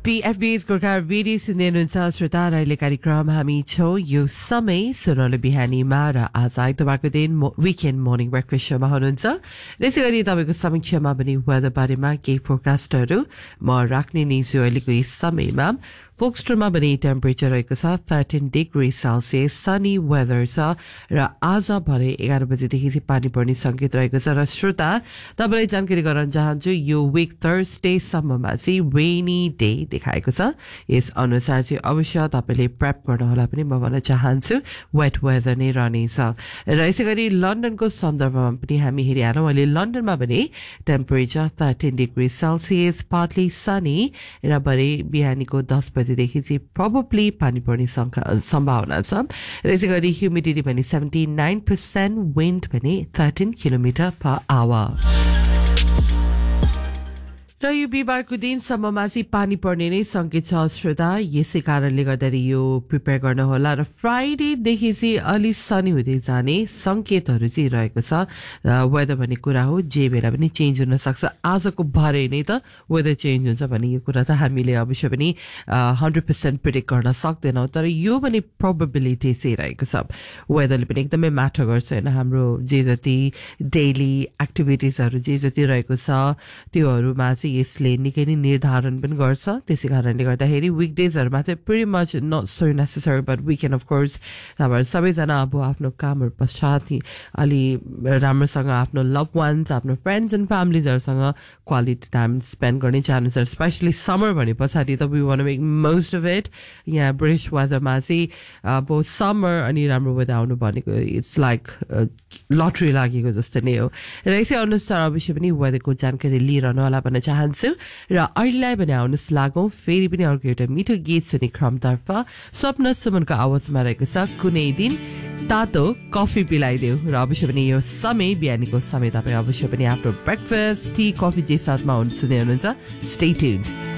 PFB's Gorkha radio सुन्दै हुनुहुन्छ श्रोता र अहिले कार्यक्रम हामी छौँ यो समय सुनौलो बिहानीमा र आज आइतबारको दिन विकेन्ड मर्निङ ब्रेकफास्ट शोमा हुनुहुन्छ। त्यसै गरी तपाईँको समीक्षामा पनि वेदर बारेमा केही फोरकास्टहरू म राख्ने नै छु। अहिलेको यस समयमा फोक्सट्रोमा पनि टेम्परेचर रहेको छ 13 डिग्री सेल्सियस, सनी वेदर छ र आज भरे 11 बजेदेखि चाहिँ पानी पर्ने संकेत रहेको छ। र श्रोता तपाईँलाई जानकारी गराउन चाहन्छु यो विक थर्सडेसम्ममा चाहिँ रेनी डे देखाएको छ। यस अनुसार चाहिँ अवश्य तपाईँले प्रेप गर्न होला पनि म भन्न चाहन्छु, वेट वेदर नै रहनेछ। र यसै गरी लन्डनको सन्दर्भमा पनि हामी हेरिहालौँ। अहिले लन्डनमा पनि temperature 13 degree Celsius, partly Sunny र भरे बिहानीको 10 बजेदेखि चाहिँ प्रोबेबली पानी पर्ने सम्भावना छ। र यसै गरी ह्युमिडिटी पनि 79%, विन्ड पनि 13 किलोमिटर पर आवर। र यो बिहिबारको दिनसम्ममा चाहिँ पानी पर्ने नै संकेत छ श्रोता, यसै कारणले गर्दाखेरि यो प्रिपेयर गर्न होला। र फ्राइडेदेखि चाहिँ अलि सनी हुँदै जाने संकेतहरू चाहिँ रहेको छ। वेदर भन्ने कुरा हो, जे बेला पनि चेन्ज हुन सक्छ। आजको भरे नै त वेदर चेन्ज हुन्छ भन्ने यो कुरा त हामीले अवश्य पनि 100% प्रिडिक्ट गर्न सक्दैनौँ, तर यो पनि प्रोबेबिलिटी चाहिँ रहेको छ। वेदरले पनि एकदमै म्याटर गर्छ होइन, हाम्रो जे जति डेली एक्टिभिटिजहरू जे जति रहेको छ त्योहरूमा चाहिँ यसले निकै नै निर्धारण पनि गर्छ। त्यसै कारणले गर्दाखेरि विकडेजहरूमा चाहिँ pretty much not so necessary, but weekend of course तपाईँहरू सबैजना अब आफ्नो कामहरू पश्चात अलि राम्रोसँग आफ्नो लभ वान्स, आफ्नो friends and फ्यामिलीजहरूसँग quality time spend गर्ने चाहनुहुन्छ। स्पेसली समर भने पछाडि त we want to make most of it. यहाँ ब्रिटिस वेदरमा चाहिँ अब समर अनि राम्रो वेदर आउनु भनेको इट्स लाइक लटरी लागेको जस्तो नै हो। र यसै अनुसार अवश्य पनि वेदरको जानकारी लिइरहनु होला भन्न चाहन्छु। र अहिलेलाई भने आउनुहोस् लागौँ फेरि पनि अर्को एउटा मिठो गीत सुने क्रमतर्फ। स्वप्न सुमनको आवाजमा रहेको छ कुनै दिन तातो कफी पिलाइदेऊ। र अवश्य पनि यो समय बिहानीको समय तपाईँ अवश्य पनि आफ्नो ब्रेकफास्ट, टी, कफी जे साथमा सुन्दै हुनुहुन्छ। Stay tuned.